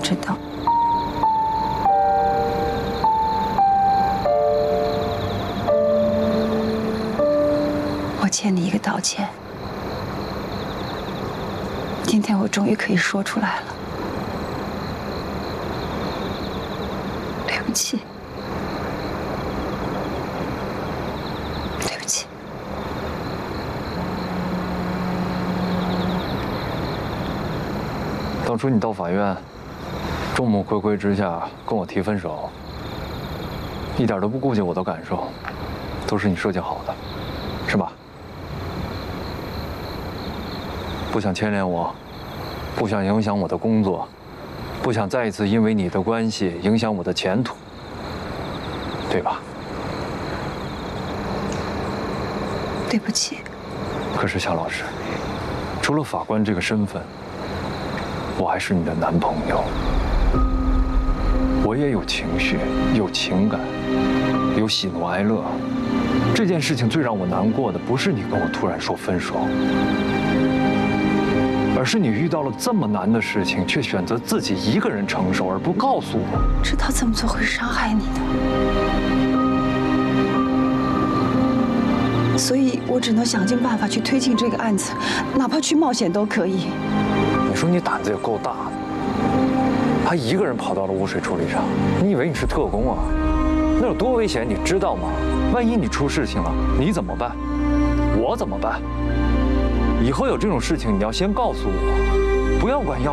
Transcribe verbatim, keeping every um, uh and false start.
知道。我欠你一个道歉。今天我终于可以说出来了，对不起，对不起。 当初你到法院，众目睽睽之下跟我提分手，一点都不顾及我的感受，都是你设计好的，是吧？不想牵连我，不想影响我的工作，不想再一次因为你的关系影响我的前途，对吧？ 对不起。 可是夏老师，除了法官这个身份，我还是你的男朋友，我也有情绪，有情感，有喜怒哀乐。这件事情最让我难过的，不是你跟我突然说分手，而是你遇到了这么难的事情，却选择自己一个人承受，而不告诉我。 知道这么做会伤害你的，所以我只能想尽办法去推进这个案子，哪怕去冒险都可以。 你说你胆子也够大的，还一个人跑到了污水处理厂，你以为你是特工啊？那有多危险，你知道吗？万一你出事情了，你怎么办？我怎么办？以后有这种事情，你要先告诉我，不要管要。